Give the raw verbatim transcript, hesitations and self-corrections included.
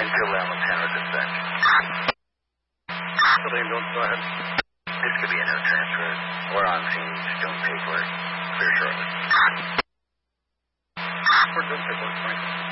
Until Allen Tower dispatch. Celine, don't go ahead. This could be a no transfer. We're on scene. Don't pay for it. Clear shortly. We're doing paperwork, Frank.